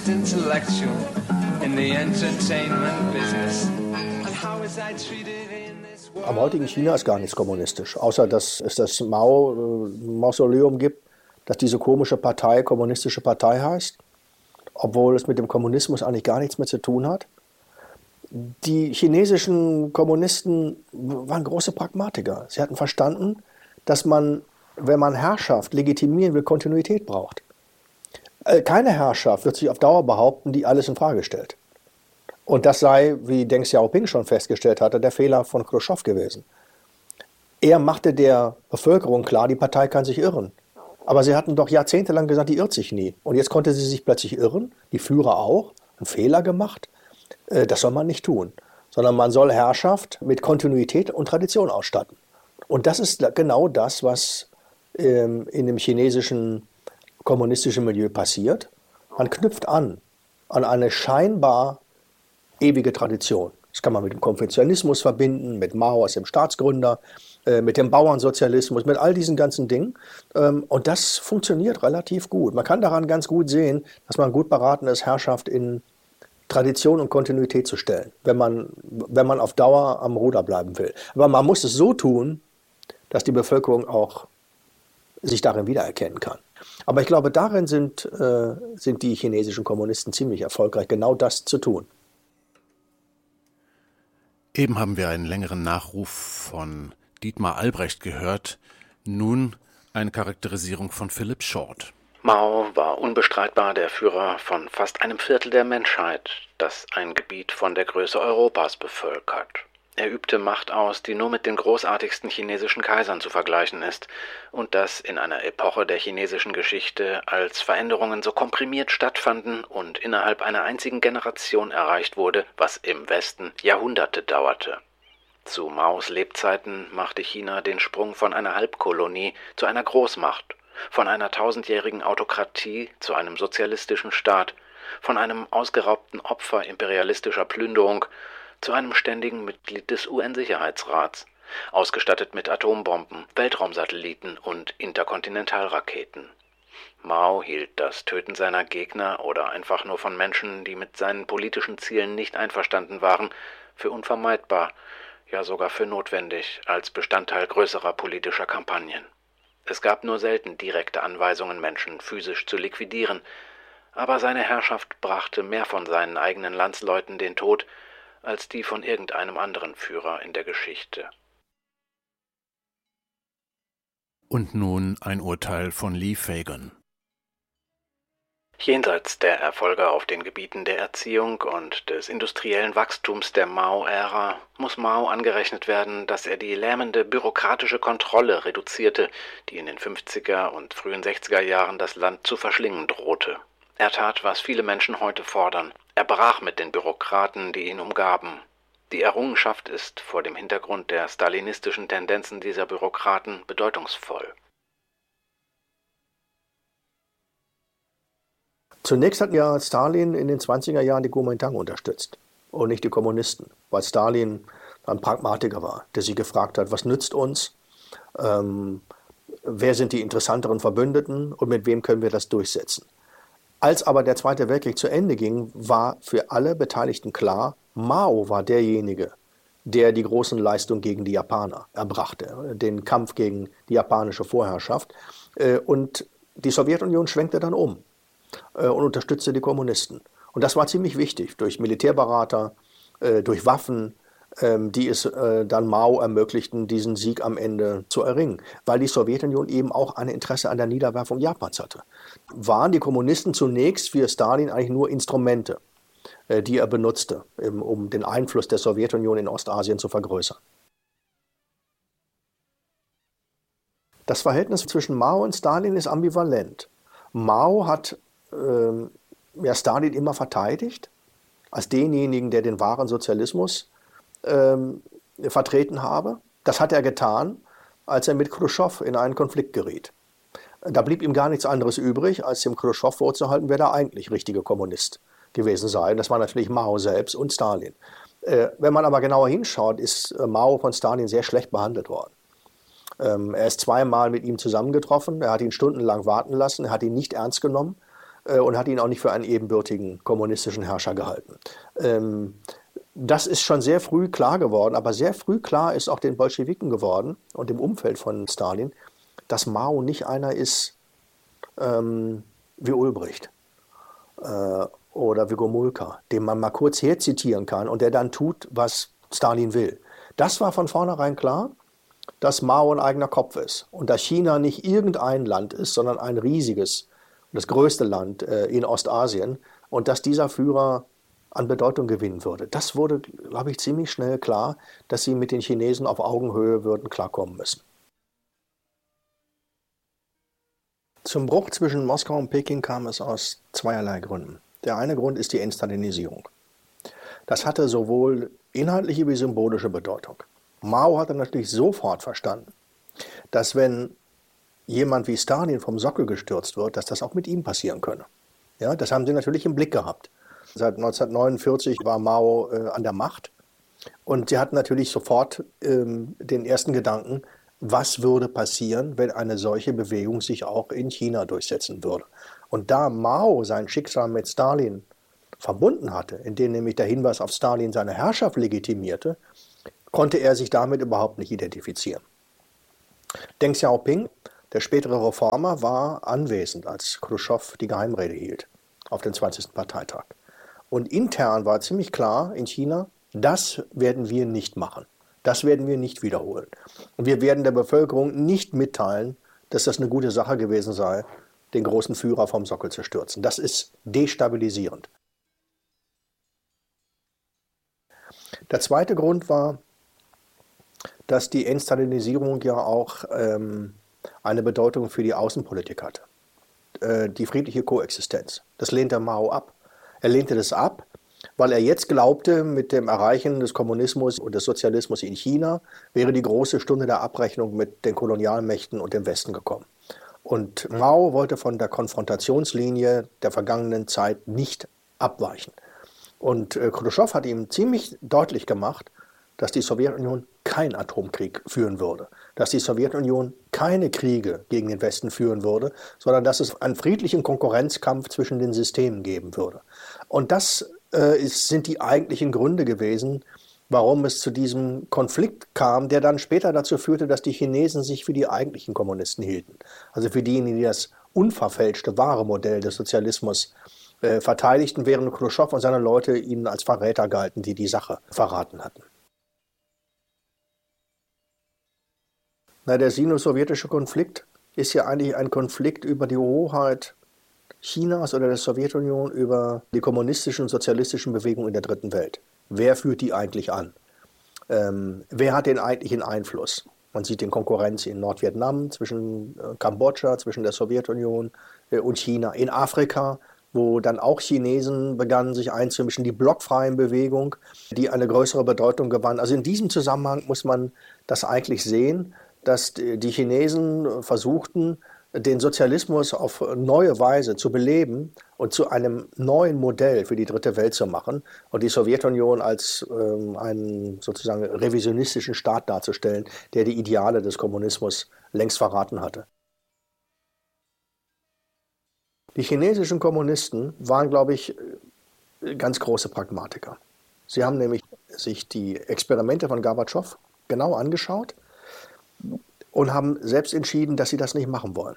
Intellectual in the entertainment business. And how was I treated in this world? Am heutigen China ist gar nichts kommunistisch, außer dass es das Mausoleum gibt, das diese komische Partei, kommunistische Partei heißt, obwohl es mit dem Kommunismus eigentlich gar nichts mehr zu tun hat. Die chinesischen Kommunisten waren große Pragmatiker. Sie hatten verstanden, dass man, wenn man Herrschaft legitimieren will, Kontinuität braucht. Keine Herrschaft wird sich auf Dauer behaupten, die alles in Frage stellt. Und das sei, wie Deng Xiaoping schon festgestellt hatte, der Fehler von Khrushchev gewesen. Er machte der Bevölkerung klar, die Partei kann sich irren. Aber sie hatten doch jahrzehntelang gesagt, die irrt sich nie. Und jetzt konnte sie sich plötzlich irren, die Führer auch, einen Fehler gemacht. Das soll man nicht tun, sondern man soll Herrschaft mit Kontinuität und Tradition ausstatten. Und das ist genau das, was in dem chinesischen kommunistischen Milieu passiert. Man knüpft an eine scheinbar ewige Tradition. Das kann man mit dem Konfuzianismus verbinden, mit Mao als dem Staatsgründer, mit dem Bauernsozialismus, mit all diesen ganzen Dingen. Und das funktioniert relativ gut. Man kann daran ganz gut sehen, dass man gut beraten ist, Herrschaft in Tradition und Kontinuität zu stellen, wenn man auf Dauer am Ruder bleiben will. Aber man muss es so tun, dass die Bevölkerung auch sich darin wiedererkennen kann. Aber ich glaube, darin sind die chinesischen Kommunisten ziemlich erfolgreich, genau das zu tun. Eben haben wir einen längeren Nachruf von Dietmar Albrecht gehört. Nun eine Charakterisierung von Philip Short. Mao war unbestreitbar der Führer von fast einem Viertel der Menschheit, das ein Gebiet von der Größe Europas bevölkert. Er übte Macht aus, die nur mit den großartigsten chinesischen Kaisern zu vergleichen ist, und das in einer Epoche der chinesischen Geschichte, als Veränderungen so komprimiert stattfanden und innerhalb einer einzigen Generation erreicht wurde, was im Westen Jahrhunderte dauerte. Zu Maos Lebzeiten machte China den Sprung von einer Halbkolonie zu einer Großmacht, von einer 1000-jährigen Autokratie zu einem sozialistischen Staat, von einem ausgeraubten Opfer imperialistischer Plünderung zu einem ständigen Mitglied des UN-Sicherheitsrats, ausgestattet mit Atombomben, Weltraumsatelliten und Interkontinentalraketen. Mao hielt das Töten seiner Gegner oder einfach nur von Menschen, die mit seinen politischen Zielen nicht einverstanden waren, für unvermeidbar, ja sogar für notwendig, als Bestandteil größerer politischer Kampagnen. Es gab nur selten direkte Anweisungen, Menschen physisch zu liquidieren, aber seine Herrschaft brachte mehr von seinen eigenen Landsleuten den Tod, als die von irgendeinem anderen Führer in der Geschichte. Und nun ein Urteil von Lee Fagan. Jenseits der Erfolge auf den Gebieten der Erziehung und des industriellen Wachstums der Mao-Ära muss Mao angerechnet werden, dass er die lähmende bürokratische Kontrolle reduzierte, die in den 50er und frühen 60er Jahren das Land zu verschlingen drohte. Er tat, was viele Menschen heute fordern. Er brach mit den Bürokraten, die ihn umgaben. Die Errungenschaft ist vor dem Hintergrund der stalinistischen Tendenzen dieser Bürokraten bedeutungsvoll. Zunächst hat ja Stalin in den 20er Jahren die Kuomintang unterstützt und nicht die Kommunisten, weil Stalin ein Pragmatiker war, der sich gefragt hat, was nützt uns, wer sind die interessanteren Verbündeten und mit wem können wir das durchsetzen. Als aber der Zweite Weltkrieg zu Ende ging, war für alle Beteiligten klar, Mao war derjenige, der die großen Leistungen gegen die Japaner erbrachte, den Kampf gegen die japanische Vorherrschaft. Und die Sowjetunion schwenkte dann um und unterstützte die Kommunisten. Und das war ziemlich wichtig, durch Militärberater, durch Waffen, die es dann Mao ermöglichten, diesen Sieg am Ende zu erringen. Weil die Sowjetunion eben auch ein Interesse an der Niederwerfung Japans hatte. Waren die Kommunisten zunächst für Stalin eigentlich nur Instrumente, die er benutzte, um den Einfluss der Sowjetunion in Ostasien zu vergrößern. Das Verhältnis zwischen Mao und Stalin ist ambivalent. Mao hat Stalin immer verteidigt, als denjenigen, der den wahren Sozialismus vertreten habe. Das hat er getan, als er mit Khrushchev in einen Konflikt geriet. Da blieb ihm gar nichts anderes übrig, als dem Khrushchev vorzuhalten, wer der eigentlich richtige Kommunist gewesen sei. Das war natürlich Mao selbst und Stalin. Wenn man aber genauer hinschaut, ist Mao von Stalin sehr schlecht behandelt worden. Er ist zweimal mit ihm zusammengetroffen, er hat ihn stundenlang warten lassen, er hat ihn nicht ernst genommen. und hat ihn auch nicht für einen ebenbürtigen kommunistischen Herrscher gehalten. Das ist schon sehr früh klar geworden, aber sehr früh klar ist auch den Bolschewiken geworden und dem Umfeld von Stalin, dass Mao nicht einer ist wie Ulbricht oder wie Gomulka, den man mal kurz herzitieren kann und der dann tut, was Stalin will. Das war von vornherein klar, dass Mao ein eigener Kopf ist und dass China nicht irgendein Land ist, sondern ein riesiges, das größte Land in Ostasien und dass dieser Führer an Bedeutung gewinnen würde. Das wurde, glaube ich, ziemlich schnell klar, dass sie mit den Chinesen auf Augenhöhe würden klarkommen müssen. Zum Bruch zwischen Moskau und Peking kam es aus zweierlei Gründen. Der eine Grund ist die Entstalinisierung. Das hatte sowohl inhaltliche wie symbolische Bedeutung. Mao hatte natürlich sofort verstanden, dass wenn jemand wie Stalin vom Sockel gestürzt wird, dass das auch mit ihm passieren könne. Ja, das haben sie natürlich im Blick gehabt. Seit 1949 war Mao an der Macht und sie hatten natürlich sofort den ersten Gedanken, was würde passieren, wenn eine solche Bewegung sich auch in China durchsetzen würde. Und da Mao sein Schicksal mit Stalin verbunden hatte, indem nämlich der Hinweis auf Stalin seine Herrschaft legitimierte, konnte er sich damit überhaupt nicht identifizieren. Deng Xiaoping, der spätere Reformer, war anwesend, als Chruschtschow die Geheimrede hielt auf dem 20. Parteitag. Und intern war ziemlich klar in China, das werden wir nicht machen. Das werden wir nicht wiederholen. Und wir werden der Bevölkerung nicht mitteilen, dass das eine gute Sache gewesen sei, den großen Führer vom Sockel zu stürzen. Das ist destabilisierend. Der zweite Grund war, dass die Entstalinisierung ja auch eine Bedeutung für die Außenpolitik hatte. Die friedliche Koexistenz. Das lehnte Mao ab. Er lehnte das ab, weil er jetzt glaubte, mit dem Erreichen des Kommunismus und des Sozialismus in China wäre die große Stunde der Abrechnung mit den Kolonialmächten und dem Westen gekommen. Und Mao wollte von der Konfrontationslinie der vergangenen Zeit nicht abweichen. Und Chruschtschow hat ihm ziemlich deutlich gemacht, dass die Sowjetunion keinen Atomkrieg führen würde, dass die Sowjetunion keine Kriege gegen den Westen führen würde, sondern dass es einen friedlichen Konkurrenzkampf zwischen den Systemen geben würde. Und das sind die eigentlichen Gründe gewesen, warum es zu diesem Konflikt kam, der dann später dazu führte, dass die Chinesen sich für die eigentlichen Kommunisten hielten. Also für diejenigen, die das unverfälschte, wahre Modell des Sozialismus verteidigten, während Chruschtschow und seine Leute ihnen als Verräter galten, die die Sache verraten hatten. Na, der sino-sowjetische Konflikt ist ja eigentlich ein Konflikt über die Hoheit Chinas oder der Sowjetunion über die kommunistischen und sozialistischen Bewegungen in der Dritten Welt. Wer führt die eigentlich an? Wer hat den eigentlichen Einfluss? Man sieht den Konkurrenz in Nordvietnam, zwischen Kambodscha, zwischen der Sowjetunion und China. In Afrika, wo dann auch Chinesen begannen, sich einzumischen, die blockfreien Bewegung, die eine größere Bedeutung gewann. Also in diesem Zusammenhang muss man das eigentlich sehen, dass die Chinesen versuchten, den Sozialismus auf neue Weise zu beleben und zu einem neuen Modell für die dritte Welt zu machen und die Sowjetunion als einen sozusagen revisionistischen Staat darzustellen, der die Ideale des Kommunismus längst verraten hatte. Die chinesischen Kommunisten waren, glaube ich, ganz große Pragmatiker. Sie haben nämlich sich die Experimente von Gorbatschow genau angeschaut und haben selbst entschieden, dass sie das nicht machen wollen.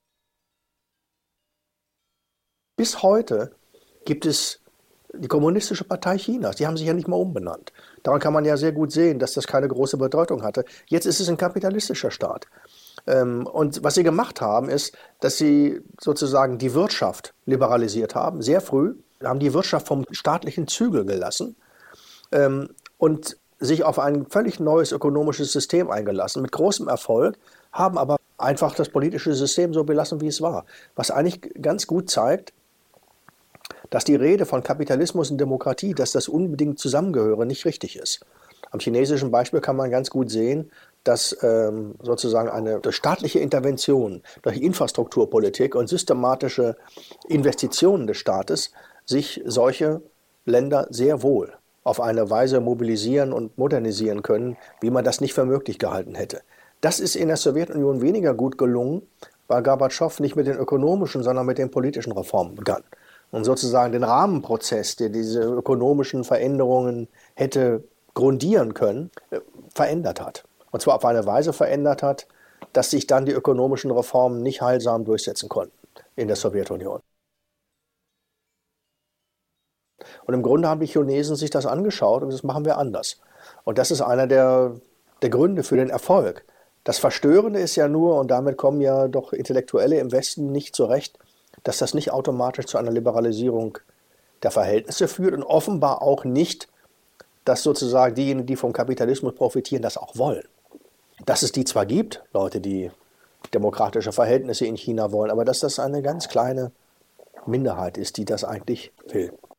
Bis heute gibt es die Kommunistische Partei Chinas. Die haben sich ja nicht mal umbenannt. Daran kann man ja sehr gut sehen, dass das keine große Bedeutung hatte. Jetzt ist es ein kapitalistischer Staat. Und was sie gemacht haben, ist, dass sie sozusagen die Wirtschaft liberalisiert haben, sehr früh, haben die Wirtschaft vom staatlichen Zügel gelassen und sich auf ein völlig neues ökonomisches System eingelassen, mit großem Erfolg, haben aber einfach das politische System so belassen, wie es war. Was eigentlich ganz gut zeigt, dass die Rede von Kapitalismus und Demokratie, dass das unbedingt zusammengehöre, nicht richtig ist. Am chinesischen Beispiel kann man ganz gut sehen, dass sozusagen durch staatliche Intervention, durch Infrastrukturpolitik und systematische Investitionen des Staates sich solche Länder sehr wohl auf eine Weise mobilisieren und modernisieren können, wie man das nicht für möglich gehalten hätte. Das ist in der Sowjetunion weniger gut gelungen, weil Gorbatschow nicht mit den ökonomischen, sondern mit den politischen Reformen begann. Und sozusagen den Rahmenprozess, der diese ökonomischen Veränderungen hätte grundieren können, verändert hat. Und zwar auf eine Weise verändert hat, dass sich dann die ökonomischen Reformen nicht heilsam durchsetzen konnten in der Sowjetunion. Und im Grunde haben die Chinesen sich das angeschaut und das machen wir anders. Und das ist einer der Gründe für den Erfolg. Das Verstörende ist ja nur, und damit kommen ja doch Intellektuelle im Westen nicht zurecht, dass das nicht automatisch zu einer Liberalisierung der Verhältnisse führt und offenbar auch nicht, dass sozusagen diejenigen, die vom Kapitalismus profitieren, das auch wollen. Dass es die zwar gibt, Leute, die demokratische Verhältnisse in China wollen, aber dass das eine ganz kleine Minderheit ist, die das eigentlich will.